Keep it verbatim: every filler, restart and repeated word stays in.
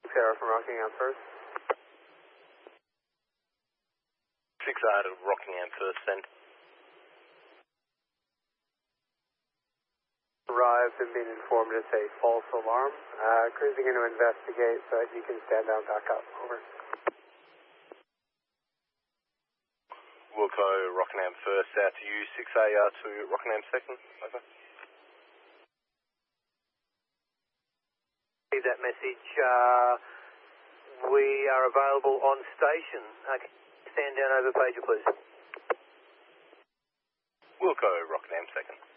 Sarah from Rockingham first. six R to Rockingham first, send. Arrived and been informed it's a false alarm. Uh, cruising in to investigate so that you can stand down back up. Over. Wilco, Rockingham first, out to you, six A R to Rockingham second, over. Leave that message. Uh, we are available on station. Okay. Stand down over pager, please. Wilco, Rockingham second.